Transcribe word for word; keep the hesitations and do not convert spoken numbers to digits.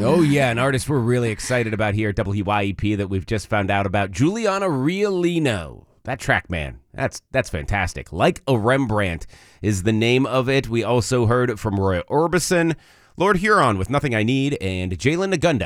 Oh, yeah, an artist we're really excited about here at W Y E P that we've just found out about, Juliana Riolino. That track, man, that's that's fantastic. Like a Rembrandt is the name of it. We also heard from Roy Orbison, Lord Huron with Nothing I Need, and Jalen Nagunda